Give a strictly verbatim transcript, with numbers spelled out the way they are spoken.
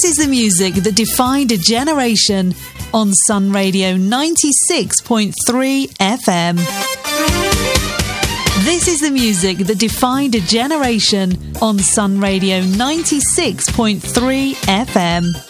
is the music that defined a generation on Sun Radio ninety-six point three F M. This is the music that defined a generation on Sun Radio ninety-six point three F M.